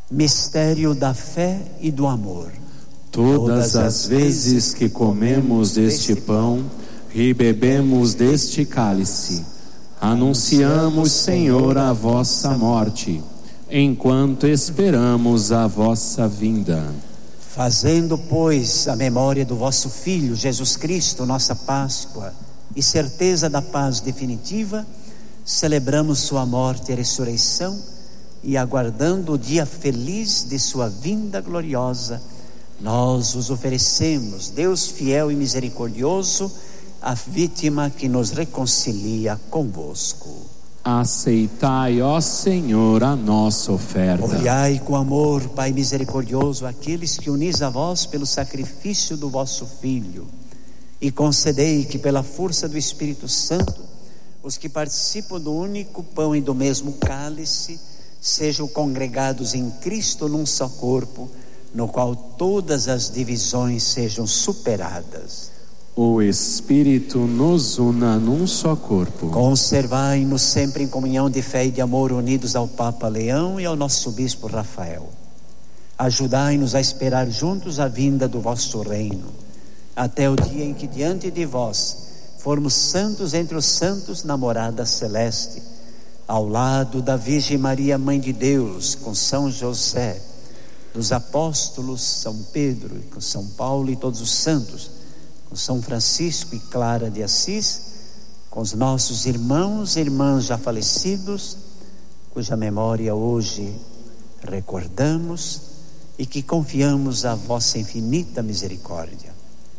Mistério da fé e do amor. Todas as vezes que comemos deste pão e bebemos deste cálice, anunciamos, Senhor, a vossa morte, enquanto esperamos a vossa vinda. Fazendo, pois, a memória do vosso Filho, Jesus Cristo, nossa Páscoa, e certeza da paz definitiva, celebramos sua morte e ressurreição, e aguardando o dia feliz de sua vinda gloriosa, nós os oferecemos, Deus fiel e misericordioso, a vítima que nos reconcilia convosco. Aceitai, ó Senhor, a nossa oferta. Olhai com amor, Pai misericordioso, aqueles que unis a vós pelo sacrifício do vosso Filho, e concedei que pela força do Espírito Santo, os que participam do único pão e do mesmo cálice, sejam congregados em Cristo num só corpo, no qual todas as divisões sejam superadas. O Espírito nos una num só corpo. Conservai-nos sempre em comunhão de fé e de amor, unidos ao Papa Leão e ao nosso Bispo Rafael. Ajudai-nos a esperar juntos a vinda do vosso reino, até o dia em que diante de vós formos santos entre os santos na morada celeste, ao lado da Virgem Maria, Mãe de Deus, com São José, dos apóstolos São Pedro, com São Paulo e todos os santos, com São Francisco e Clara de Assis, com os nossos irmãos e irmãs já falecidos, cuja memória hoje recordamos e que confiamos à vossa infinita misericórdia.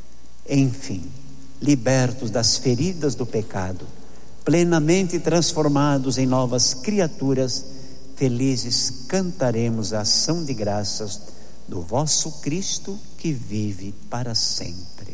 Enfim, libertos das feridas do pecado, plenamente transformados em novas criaturas, felizes cantaremos a ação de graças do vosso Cristo que vive para sempre.